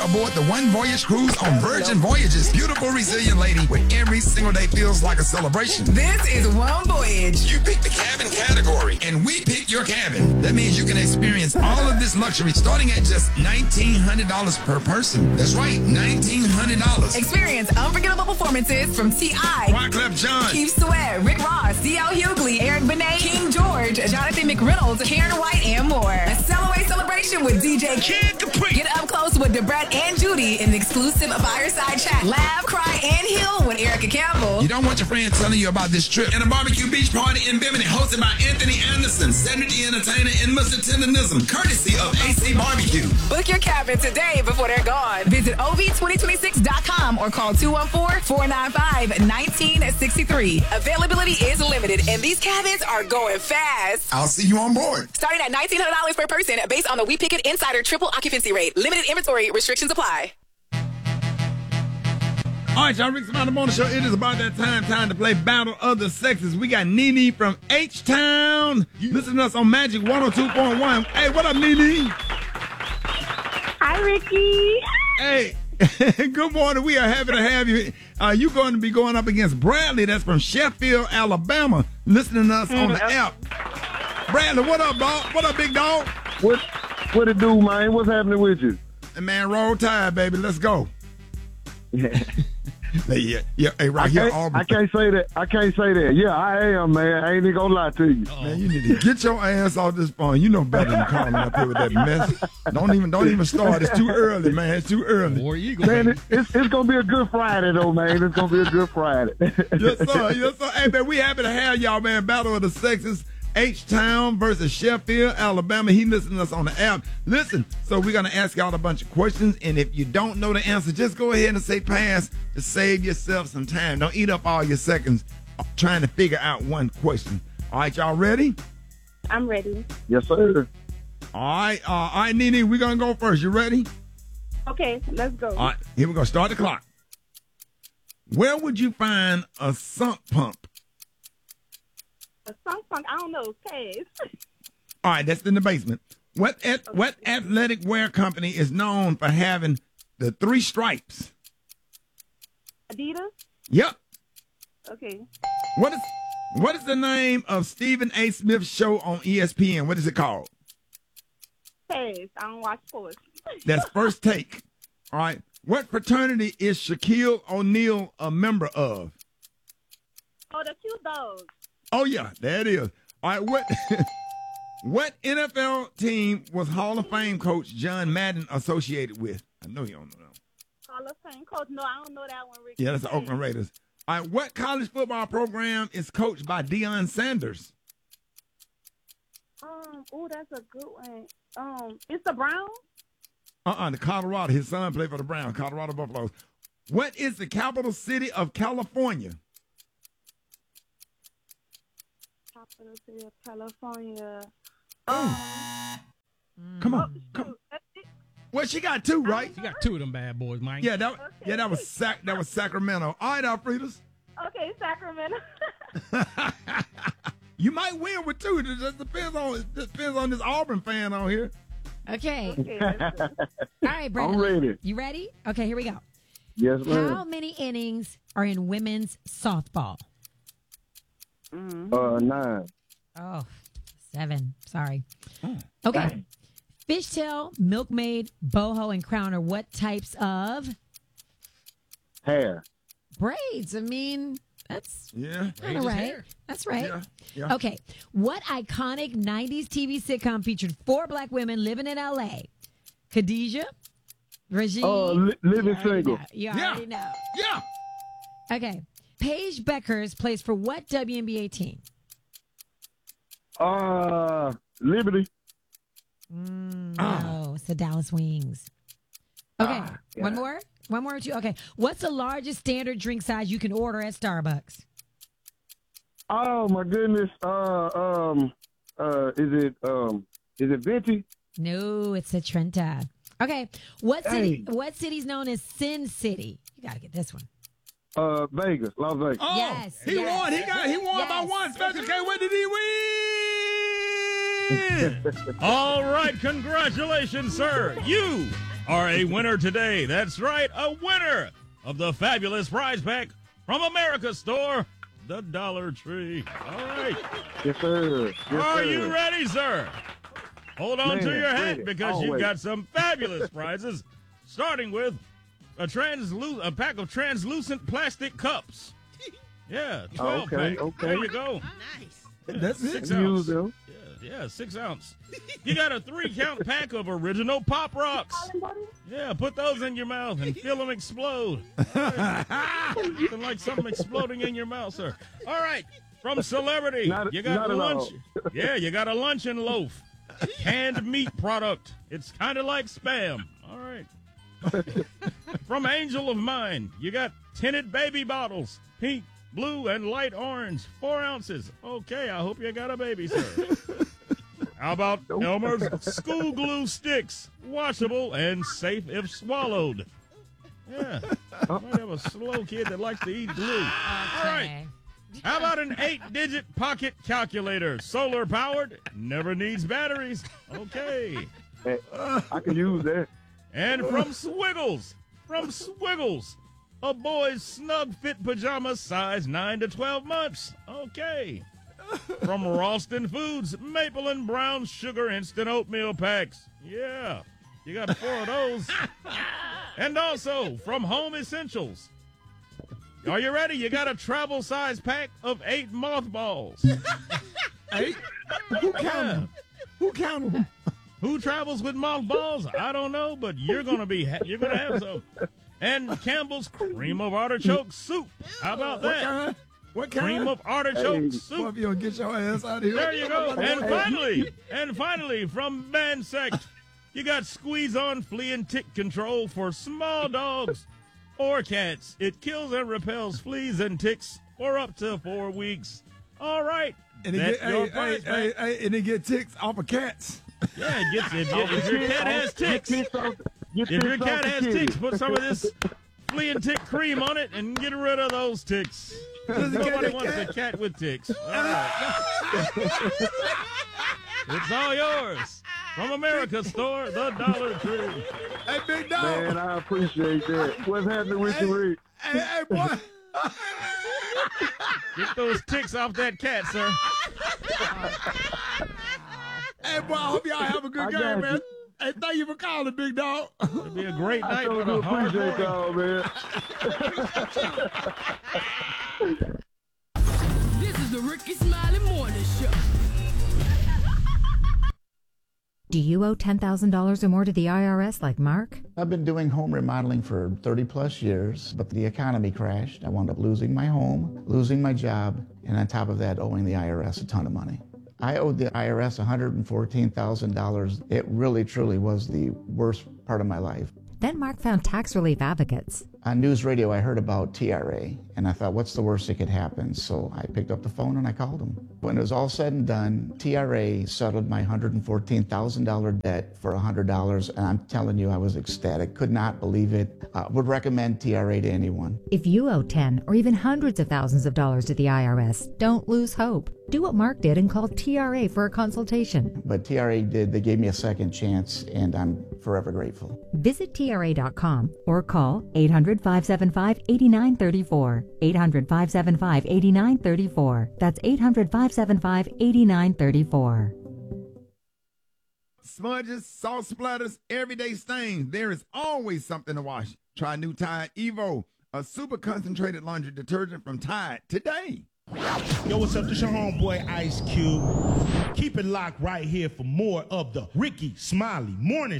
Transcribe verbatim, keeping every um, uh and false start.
aboard the One Voyage cruise on Virgin Voyages. Beautiful, resilient lady, where every single day feels like a celebration. This is One Voyage. You pick the cabin category, and we pick your cabin. That means you can experience all of this luxury starting at just nineteen hundred dollars per person. That's right, nineteen hundred dollars. Experience unforgettable performances from T I, Wyclef Jean, Keith Sweat, Rick Ross, D L Hughley, Eric Benet, King George, Jonathan McReynolds, Karen White, and more. A Cellaway celebration with D J Kid Capri. Get up close with Debret and Judy in the exclusive fireside chat. Laugh, cry, and heal with Erica Campbell. You don't want your friends telling you about this trip. And a barbecue beach party in Bimini hosted by Anthony Anderson, Cedric the Entertainer, and Mister Tenderism, courtesy of A C Barbecue. Book your cabin today before they're gone. Visit O V twenty twenty-six dot com or call two one four, four nine five, one nine six three. Availability is limited, and these cabins are going fast. I'll see you on board. Starting at nineteen hundred dollars per person based on the We Pick It Insider triple occupancy rate. Limited inventory restrictions apply. All right, y'all, Rick Smiley Morning Show. It is about that time, time to play Battle of the Sexes. We got Nene from H-Town. Listen to us on Magic one oh two point one. Hey, what up, Nene? Hi, Ricky. Hey, good morning. We are happy to have you. Uh, you're going to be going up against Bradley. That's from Sheffield, Alabama, listening to us on the app. Bradley, what up, dog? What up, big dog? What what it do, man? What's happening with you? And man, roll tide, baby. Let's go. Yeah. yeah, yeah. Hey, right I here, can't, Auburn. I can't say that. I can't say that. Yeah, I am, man. I ain't even gonna lie to you. Uh-oh. Man, you need to get your ass off this phone. You know better than calling up here with that mess. Don't even, don't even start. It's too early, man. It's too early. War Eagle, man, it, it's it's gonna be a good Friday, though, man. It's gonna be a good Friday. Yes, sir. Yes, sir. Hey, man, we happy to have y'all, man. Battle of the Sexes. H-Town versus Sheffield, Alabama. He listening to us on the app. Listen, so we're going to ask y'all a bunch of questions, and if you don't know the answer, just go ahead and say pass to save yourself some time. Don't eat up all your seconds trying to figure out one question. All right, y'all ready? I'm ready. Yes, sir. All right, uh, all right, Nene, we're going to go first. You ready? Okay, let's go. All right, here we go. Start the clock. Where would you find a sump pump? A sunk pump, I don't know, caves. All right, that's in the basement. What at, okay. what athletic wear company is known for having the three stripes? Adidas? Yep. Okay. What is what is the name of Stephen A. Smith's show on E S P N? What is it called? Caves. I don't watch sports. That's First Take. All right. What fraternity is Shaquille O'Neal a member of? Oh, the Q Dogs. Oh, yeah, there it is. All right, what what N F L team was Hall of Fame coach John Madden associated with? I know you don't know that. Hall of Fame coach? No, I don't know that one, Ricky. Yeah, that's the Oakland Raiders. All right, what college football program is coached by Deion Sanders? Um, oh, that's a good one. Um, it's the Browns? Uh-uh, the Colorado. His son played for the Browns, Colorado Buffaloes. What is the capital city of California? Capital city of California. Oh. Um, Come on. Oh, Come. Well, she got two, right? She got two of them bad boys, Mike. Yeah, that okay. yeah, that was sac that was Sacramento. All right, Alfredas. Okay, Sacramento. You might win with two. It just depends on it depends on this Auburn fan on here. Okay. Okay, let's go. All right, Brandon. I'm ready. You ready? Okay, here we go. Yes, ma'am. How many innings are in women's softball? Uh, nine. Oh, seven. Sorry. Oh, Okay. dang. Fishtail, milkmaid, boho, and crown are what types of Hair. braids? I mean, that's Yeah. kind of Braids is right. hair. That's right. Yeah. Yeah. Okay. What iconic nineties T V sitcom featured four black women living in L A? Khadijah, Regine. Uh, li- living you already single. know. You Yeah. already know. Yeah. Okay. Paige Beckers plays for what W N B A team? Uh, Liberty. Mm, Ah. no, it's the Dallas Wings. Okay. Ah, yeah. One more? One more or two? Okay. What's the largest standard drink size you can order at Starbucks? Oh my goodness. Uh, um, uh, is it um, is it Venti? No, it's a Trenta. Okay. What city? Dang. What city's known as Sin City? You gotta get this one. Uh, Vegas, Las Vegas. Oh, Yes, he yes. won. He got. He won by Yes. one. Special K. What did he win? All right, congratulations, sir. You are a winner today. That's right, a winner of the fabulous prize pack from America's store, the Dollar Tree. All right. Yes, sir. Yes, Are sir. you ready, sir? Hold on Man, to your hat ready. because Always. you've got some fabulous prizes, starting with a translu- a pack of translucent plastic cups. Yeah, twelve Okay, pack. okay. There you go. Nice. That's it. Six Use ounce. them. Yeah, yeah, six ounce. You got a three count pack of original Pop Rocks. Yeah, put those in your mouth and feel them explode. Something like something exploding in your mouth, sir. All right, from Celebrity, Not- you got not at lunch. all. Yeah, you got a luncheon loaf, canned meat product. It's kind of like Spam. All right. From Angel of Mine, you got tinted baby bottles, pink, blue, and light orange, four ounces. Okay, I hope you got a baby, sir. How about Elmer's school glue sticks, washable and safe if swallowed? Yeah, might have a slow kid that likes to eat glue. All right. How about an eight-digit pocket calculator, solar powered, never needs batteries? Okay. Hey, I can use that. And from Swiggles, from Swiggles, a boy's snug fit pajamas, size nine to twelve months. Okay. From Ralston Foods, maple and brown sugar instant oatmeal packs. Yeah, you got four of those. And also from Home Essentials. Are you ready? You got a travel size pack of eight mothballs. Eight? Who counted them? Who counted them? Who travels with mothballs? I don't know, but you're gonna be ha- you're gonna have some. And Campbell's cream of artichoke soup. How about What that? kind? What kind? Cream of artichoke Hey. Boy, soup. if you don't get your ass out of here. There you go. And Hey. finally, and finally, from Mansect, you got Squeeze On Flea and Tick Control for small dogs or cats. It kills and repels fleas and ticks for up to four weeks. All right. And it That's get, your hey, prize hey, pack. hey, hey, and it get ticks off of cats. Yeah, it gets it. If your cat has ticks, Get off- get if your ticks off cat the has kitty. ticks, put some of this flea and tick cream on it and get rid of those ticks. Does the cat Nobody have wants cat? a cat with ticks. All right. It's all yours. From America's store, the Dollar Tree. Hey, big dog. Man, I appreciate that. What's happening with you, Rick? Hey, hey, boy. Get those ticks off that cat, sir. Hey, boy, I hope y'all have a good I game, got man. you. Hey, thank you for calling, big dog. It'll be a great I night sure for do the hard appreciate work. y'all, man. This is the Ricky Smiley Morning Show. Do you owe ten thousand dollars or more to the I R S like Mark? I've been doing home remodeling for thirty plus years, but the economy crashed. I wound up losing my home, losing my job, and on top of that, owing the I R S a ton of money. I owed the I R S one hundred fourteen thousand dollars. It really, truly was the worst part of my life. Then Mark found tax relief advocates. On news radio, I heard about T R A, and I thought, what's the worst that could happen? So I picked up the phone and I called them. When it was all said and done, T R A settled my one hundred fourteen thousand dollars debt for one hundred dollars, and I'm telling you, I was ecstatic. Could not believe it. Uh, would recommend T R A to anyone. If you owe ten or even hundreds of thousands of dollars to the I R S, don't lose hope. Do what Mark did and call T R A for a consultation. But T R A did, they gave me a second chance, and I'm forever grateful. Visit T R A dot com or call eight hundred, five seven five, eight nine three four. eight hundred, five seven five, eight nine three four. That's eight hundred, five seven five, eight nine three four. Smudges, salt splatters, everyday stains. There is always something to wash. Try new Tide Evo, a super concentrated laundry detergent from Tide today. Yo, what's up? This your homeboy Ice Cube. Keep it locked right here for more of the Ricky Smiley Morning